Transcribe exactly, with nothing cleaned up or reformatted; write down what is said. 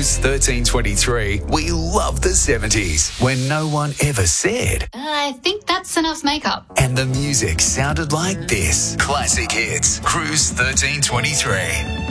Cruise thirteen twenty-three, we love the seventies, when no one ever said. I think that's enough makeup. And the music sounded like this. Classic hits. Cruise thirteen twenty-three.